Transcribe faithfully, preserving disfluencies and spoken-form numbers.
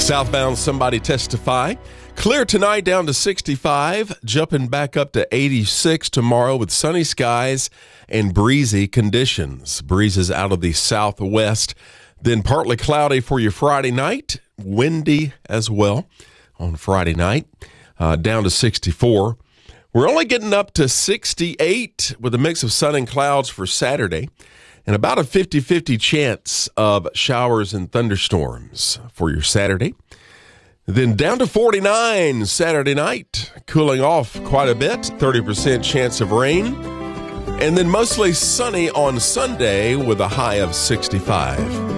Southbound, somebody testify. Clear tonight down to sixty-five, jumping back up to eighty-six tomorrow with sunny skies and breezy conditions. Breezes out of the southwest. Then partly cloudy for your Friday night. Windy as well on Friday night. Uh, down to sixty-four. We're only getting up to sixty-eight with a mix of sun and clouds for Saturday. And about a fifty-fifty chance of showers and thunderstorms for your Saturday. Then down to forty-nine Saturday night, cooling off quite a bit, thirty percent chance of rain. And then mostly sunny on Sunday with a high of sixty-five.